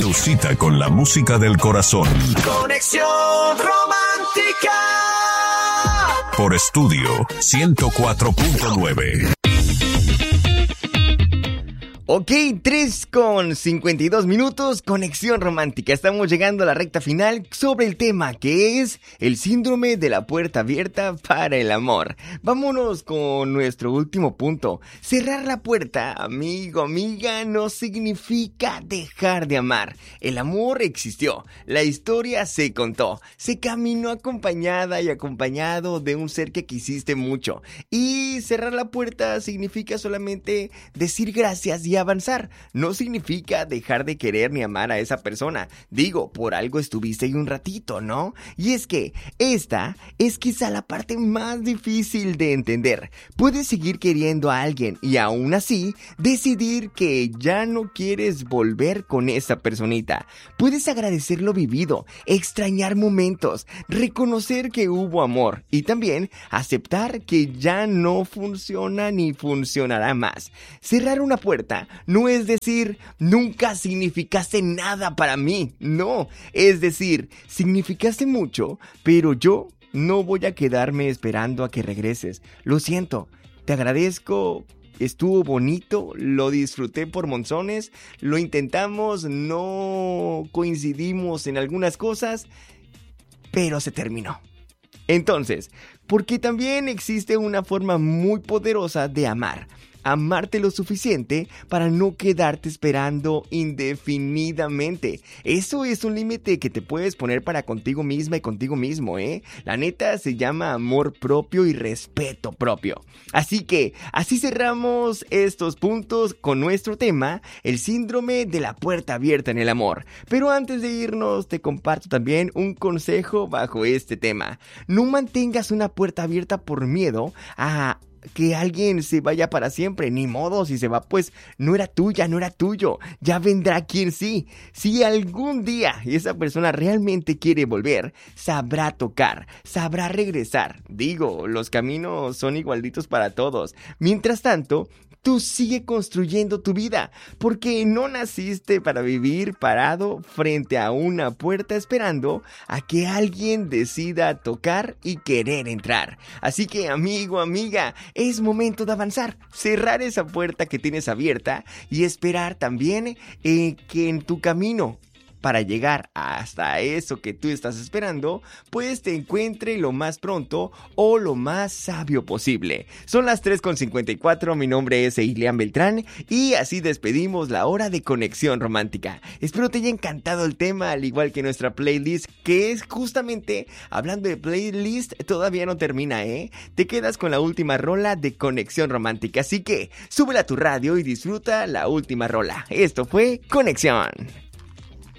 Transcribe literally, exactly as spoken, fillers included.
tu cita con la música del corazón. Conexión Romántica. Por Estudio ciento cuatro punto nueve. Ok, tres con cincuenta y dos minutos, Conexión Romántica. Estamos llegando a la recta final sobre el tema que es el síndrome de la puerta abierta para el amor. Vámonos con nuestro último punto. Cerrar la puerta, amigo, amiga, no significa dejar de amar. El amor existió, la historia se contó, se caminó acompañada y acompañado de un ser que quisiste mucho. Y cerrar la puerta significa solamente decir gracias y avanzar. No significa dejar de querer ni amar a esa persona. Digo, por algo estuviste ahí un ratito, ¿no? Y es que esta es quizá la parte más difícil de entender. Puedes seguir queriendo a alguien y aún así decidir que ya no quieres volver con esa personita. Puedes agradecer lo vivido, extrañar momentos, reconocer que hubo amor y también aceptar que ya no funciona ni funcionará más. Cerrar una puerta no es decir, nunca significaste nada para mí. No, es decir, significaste mucho, pero yo no voy a quedarme esperando a que regreses. Lo siento, te agradezco, estuvo bonito, lo disfruté por montones, lo intentamos, no coincidimos en algunas cosas, pero se terminó. Entonces, porque también existe una forma muy poderosa de amar. Amarte lo suficiente para no quedarte esperando indefinidamente. Eso es un límite que te puedes poner para contigo misma y contigo mismo, ¿eh? La neta se llama amor propio y respeto propio. Así que, así cerramos estos puntos con nuestro tema, el síndrome de la puerta abierta en el amor. Pero antes de irnos, te comparto también un consejo bajo este tema. No mantengas una puerta abierta por miedo a que alguien se vaya para siempre. Ni modo, si se va pues no era tuya, no era tuyo. Ya vendrá quien sí. Si algún día esa persona realmente quiere volver, sabrá tocar, sabrá regresar. Digo, los caminos son igualitos para todos. Mientras tanto, tú sigue construyendo tu vida, porque no naciste para vivir parado frente a una puerta esperando a que alguien decida tocar y querer entrar. Así que, amigo, amiga, es momento de avanzar, cerrar esa puerta que tienes abierta y esperar también eh, que en tu camino para llegar hasta eso que tú estás esperando, pues te encuentre lo más pronto o lo más sabio posible. Son las tres con cincuenta y cuatro, mi nombre es Eilian Beltrán y así despedimos la hora de Conexión Romántica. Espero te haya encantado el tema, al igual que nuestra playlist, que es justamente, hablando de playlist, todavía no termina, ¿eh? Te quedas con la última rola de Conexión Romántica, así que súbela a tu radio y disfruta la última rola. Esto fue Conexión.